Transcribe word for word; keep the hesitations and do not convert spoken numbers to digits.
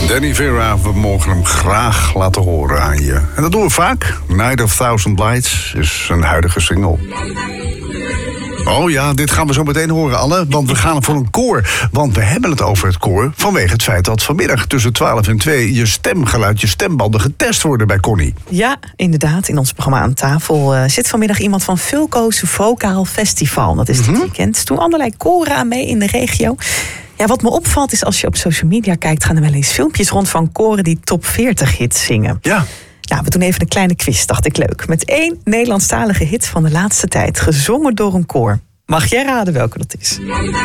Danny Vera, we mogen hem graag laten horen aan je. En dat doen we vaak. Night of Thousand Lights is zijn huidige single. Oh ja, dit gaan we zo meteen horen, Anne. Want we gaan voor een koor. Want we hebben het over het koor vanwege het feit dat vanmiddag tussen twaalf en twee... je stemgeluid, je stembanden getest worden bij Connie. Ja, inderdaad. In ons programma aan tafel uh, zit vanmiddag iemand van Fulco's Vocaal Festival. Dat is dit mm-hmm. weekend. Toen allerlei koren aan mee in de regio. Ja, wat me opvalt is als je op social media kijkt, gaan er wel eens filmpjes rond van koren die top veertig hits zingen. Ja. Nou, we doen even een kleine quiz, dacht ik leuk. Met één Nederlandstalige hit van de laatste tijd, gezongen door een koor. Mag jij raden welke dat is?